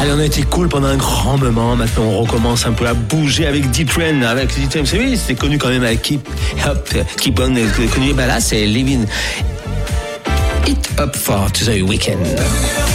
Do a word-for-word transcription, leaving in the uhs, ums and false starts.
Allez, on a été cool pendant un grand moment. Maintenant, on recommence un peu à bouger avec D-Train. Avec D-Train, c'est oui, c'est connu quand même avec Keep, Up, Keep On. Connu, ben là, c'est Living It Up for the Weekend.